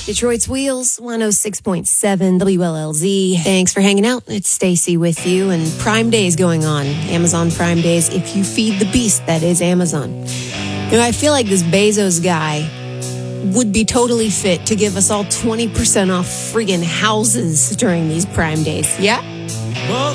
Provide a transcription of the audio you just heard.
Detroit's Wheels, 106.7 WLLZ. Thanks for hanging out. It's Stacy with you, and Prime Day is going on. Amazon Prime Days, if you feed the beast that is Amazon. You know, I feel like this Bezos guy would be totally fit to give us all 20% off friggin' houses during these Prime Days. Yeah?